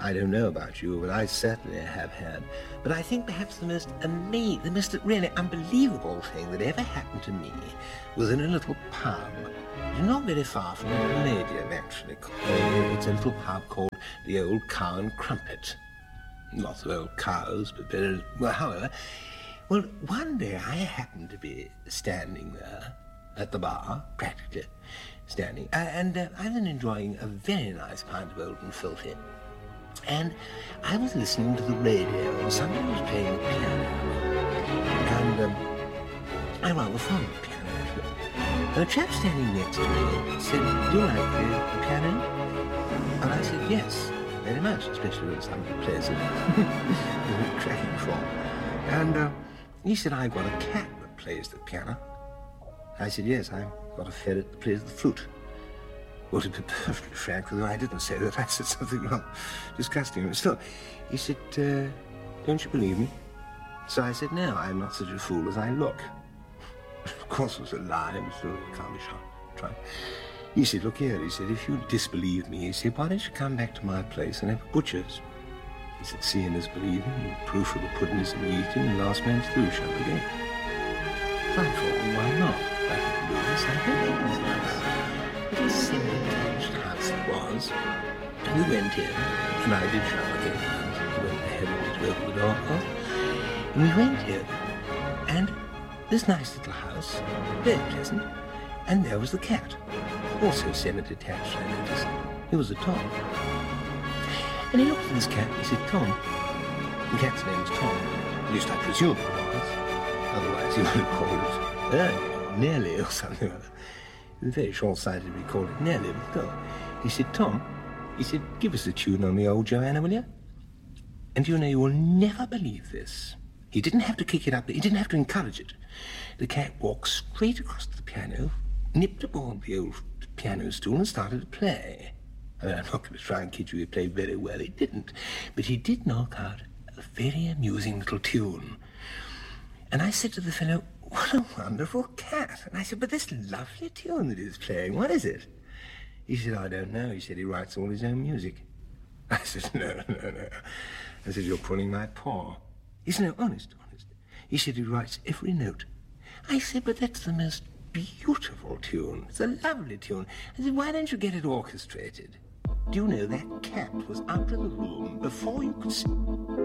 I don't know about you, but I certainly have had. But I think perhaps the most really unbelievable thing that ever happened to me was in a little pub. Not very far from Little Lady, actually. It's a little pub called the Old Cow and Crumpet. Lots of old cows, but very... Well, however... Well, one day I happened to be standing there at the bar, practically standing, and I was enjoying a very nice pint of Old and Filthy. And I was listening to the radio, and somebody was playing the piano. And I'm rather fond of the piano. And a chap standing next to me said, "Do you like the piano?" And I said, "Yes, very much, especially when somebody plays it." It was cracking form. And he said, "I've got a cat that plays the piano." I said, "Yes, I've got a ferret that plays the flute." Well, to be perfectly frank with you, I didn't say that. I said something wrong, disgusting. But still, he said, "Don't you believe me?" So I said, "No, I'm not such a fool as I look." Of course it was a lie, but still, it can't be tried. He said, "Look here," he said, "if you disbelieve me," he said, "why don't you come back to my place and have a butcher's?" He said, "Seeing is believing, and proof of the pudding is in the eating, and last man's through, shut the gate." So I thought, well, why not? I could do this. I think it was nice. Little semi-detached house it was. And we went in, and I did shut the gate, and went ahead and to open the door, of course. And we went in, and this nice little house, very pleasant, and there was the cat, also semi-detached, I noticed. It was a Tom. And he looked at this cat and he said, "Tom." The cat's name was Tom. At least I presume it was. Otherwise he would have called it Ernie or Nellie or something like that. It was very short-sighted to be called it Nellie, but no. He said, "Tom," he said, "give us a tune on the old Joanna, will you?" And you will never believe this. He didn't have to kick it up. He didn't have to encourage it. The cat walked straight across to the piano, nipped aboard the old piano stool and started to play. I mean, I'm not going to try and kid you, he played very well. He didn't. But he did knock out a very amusing little tune. And I said to the fellow, "What a wonderful cat." And I said, "But this lovely tune that he's playing, what is it?" He said, "I don't know." He said, "He writes all his own music." I said, No. I said, "You're pulling my paw." He said, "No, honest. He said, "He writes every note." I said, "But that's the most beautiful tune. It's a lovely tune." I said, "Why don't you get it orchestrated?" Do you know that cat was out of the room before you could see...